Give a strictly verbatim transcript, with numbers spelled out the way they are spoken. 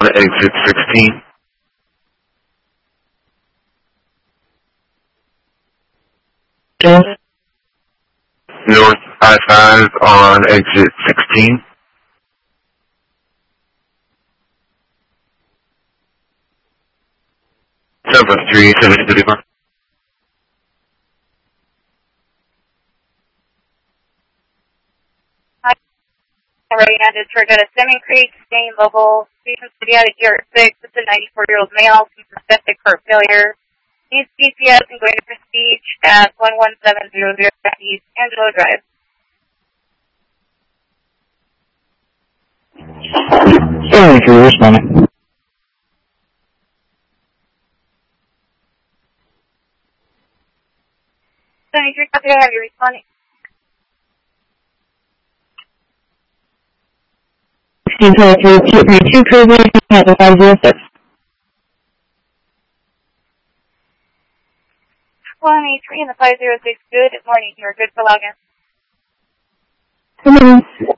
exit sixteen. North I five on exit sixteen. seven three seven thirty-one. Hi, Ryan. It's Regina Stemming Creek, staying local. Station City out of Gear six. It's a ninety-four-year-old male, septic heart failure. Needs G P S and going to Prestige at one one seven zero zero East Angelo Drive. seventy-three, responding. seventy-three, copy, I have you responding. sixteen twenty-three, two three two, Cruiser, at the five zero six. one eighty-three and the five zero six, good morning. You're good for login. Good morning.